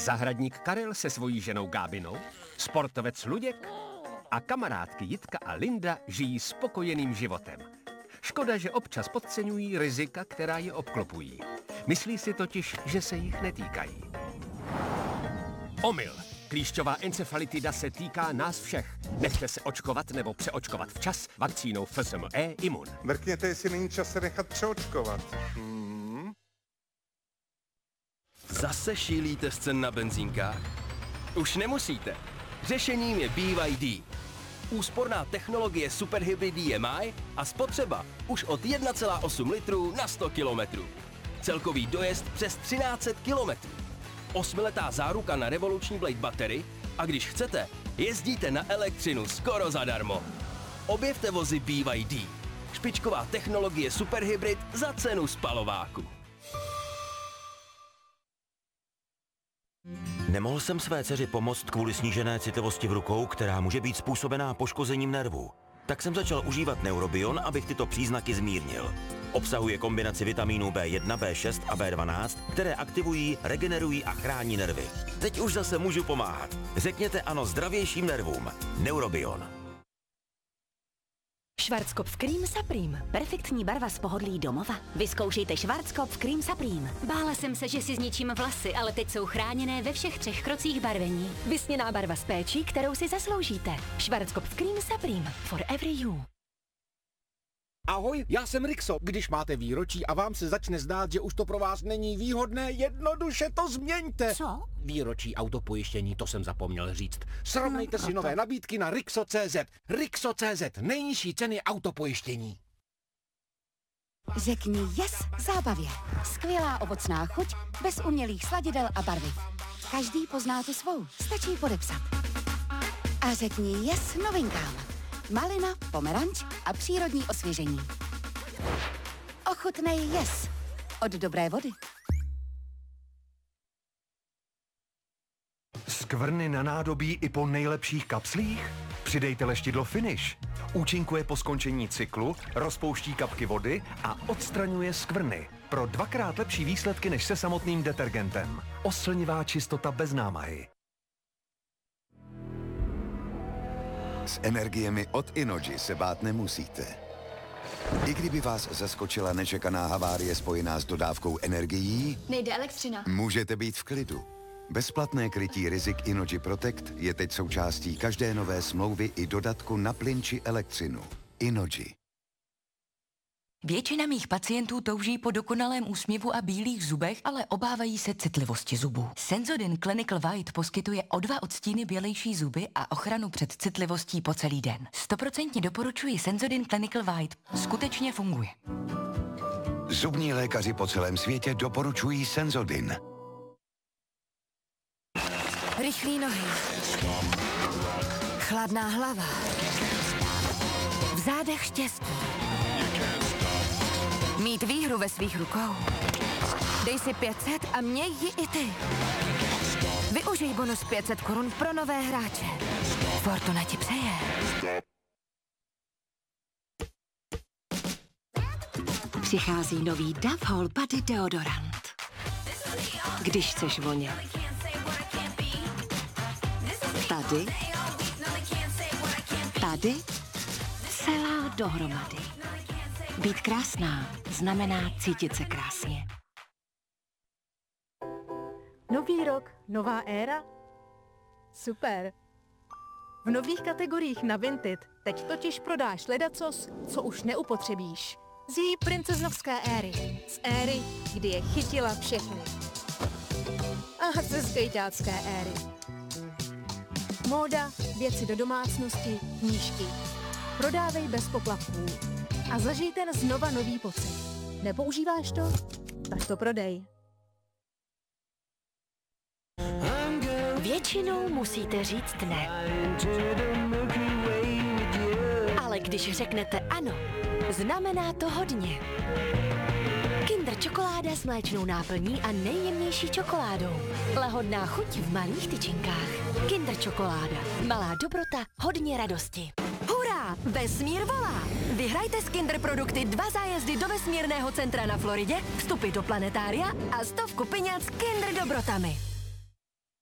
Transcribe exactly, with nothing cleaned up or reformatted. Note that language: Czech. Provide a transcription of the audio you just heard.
Zahradník Karel se svojí ženou Gábinou, sportovec Luděk a kamarádky Jitka a Linda žijí spokojeným životem. Škoda, že občas podceňují rizika, která je obklopují. Myslí si totiž, že se jich netýkají. Omyl. Klíšťová encefalitida se týká nás všech. Nechte se očkovat nebo přeočkovat včas vakcínou F S M E Imun. Mrkněte, jestli není čas se nechat přeočkovat. Hmm. Zase šílíte z cen na benzínkách? Už nemusíte. Řešením je B Y D. Úsporná technologie Superhybrid D M I a spotřeba už od jedna celá osm litru na sto kilometrů. Celkový dojezd přes třináct set kilometrů. Osmiletá záruka na revoluční Blade Battery a když chcete, jezdíte na elektřinu skoro zadarmo. Objevte vozy B Y D. Špičková technologie Superhybrid za cenu spalováku. Nemohl jsem své dceři pomoct kvůli snížené citlivosti v rukou, která může být způsobená poškozením nervů. Tak jsem začal užívat Neurobion, abych tyto příznaky zmírnil. Obsahuje kombinaci vitamínů B jedna, B šest a B dvanáct, které aktivují, regenerují a chrání nervy. Teď už zase můžu pomáhat. Řekněte ano zdravějším nervům. Neurobion. Schwarzkopf Cream Supreme. Perfektní barva z pohodlí domova. Vyzkoušejte Schwarzkopf Cream Supreme. Bála jsem se, že si zničím vlasy, ale teď jsou chráněné ve všech třech krocích barvení. Vysněná barva z péčí, kterou si zasloužíte. Schwarzkopf Cream Supreme. For every you. Ahoj, já jsem Rixo. Když máte výročí a vám se začne zdát, že už to pro vás není výhodné, jednoduše to změňte. Co? Výročí autopojištění, to jsem zapomněl říct. Srovnejte no, si nové nabídky na Rixo tečka cé zet. Rixo tečka cé zet, nejnižší ceny autopojištění. Řekni yes zábavě. Skvělá ovocná chuť, bez umělých sladidel a barviv. Každý pozná tu svou, stačí podepsat. A řekni yes novinkám. Malina, pomeranč a přírodní osvěžení. Ochutnej yes od dobré vody. Skvrny na nádobí i po nejlepších kapslích? Přidejte leštidlo Finish. Účinkuje po skončení cyklu, rozpouští kapky vody a odstraňuje skvrny. Pro dvakrát lepší výsledky než se samotným detergentem. Oslnivá čistota bez námahy. S energiemi od Inoji se bát nemusíte. I kdyby vás zaskočila nečekaná havárie spojená s dodávkou energií, nejde elektřina. Můžete být v klidu. Bezplatné krytí rizik Inoji Protect je teď součástí každé nové smlouvy i dodatku na plyn či elektřinu. Inoji. Většina mých pacientů touží po dokonalém úsměvu a bílých zubech, ale obávají se citlivosti zubů. Sensodyne Clinical White poskytuje o dva odstíny bělejší zuby a ochranu před citlivostí po celý den. Stoprocentně doporučuji Sensodyne Clinical White. Skutečně funguje. Zubní lékaři po celém světě doporučují Sensodyne. Rychlý nohy. Chladná hlava. V zádech štěstí. Mít výhru ve svých rukou. Dej si pět set a měj ji i ty. Využij bonus pět set korun pro nové hráče. Fortuna ti přeje. Přichází nový Dove Whole Body deodorant. Když chceš vonět. Tady. Tady. Celá dohromady. Být krásná znamená cítit se krásně. Nový rok, nová éra? Super. V nových kategoriích na Vinted teď totiž prodáš ledacos, co už neupotřebíš. Z její princeznovské éry. Z éry, kdy je chytila všechny. A ze skejťácké éry. Móda, věci do domácnosti, knížky. Prodávej bez poplatků. A zažij ten znova nový pocit. Nepoužíváš to? Tak to prodej. Většinou musíte říct ne. Ale když řeknete ano, znamená to hodně. Kinder čokoláda s mléčnou náplní a nejjemnější čokoládou. Lahodná chuť v malých tyčinkách. Kinder čokoláda. Malá dobrota, hodně radosti. Hurá! Vesmír volá! Vyhrajte z Kinder produkty dva zájezdy do vesmírného centra na Floridě, vstupy do planetária a stovku peněz s Kinder dobrotami.